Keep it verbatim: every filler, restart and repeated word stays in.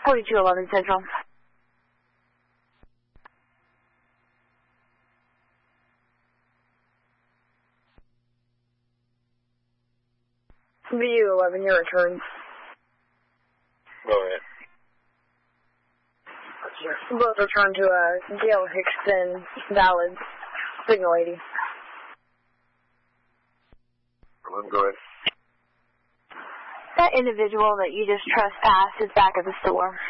forty-two eleven Central. V U eleven, your return. Go ahead. Both return to uh, Gail Hickson, valid, signal eighty. Go ahead. That individual that you just trespassed is back at the store.